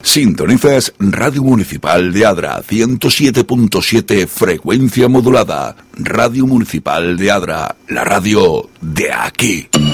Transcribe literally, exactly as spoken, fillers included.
Sintonizas Radio Municipal de Adra, ciento siete punto siete frecuencia modulada. Radio Municipal de Adra, la radio de aquí.